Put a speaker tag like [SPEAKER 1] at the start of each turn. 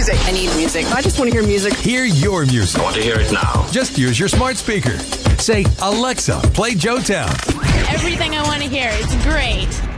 [SPEAKER 1] music.
[SPEAKER 2] I need music.
[SPEAKER 1] I just want to hear music.
[SPEAKER 3] Hear your music.
[SPEAKER 4] I want to hear it now.
[SPEAKER 3] Just use your smart speaker. Say, Alexa, play Joetown.
[SPEAKER 5] Everything I want to hear. It's great.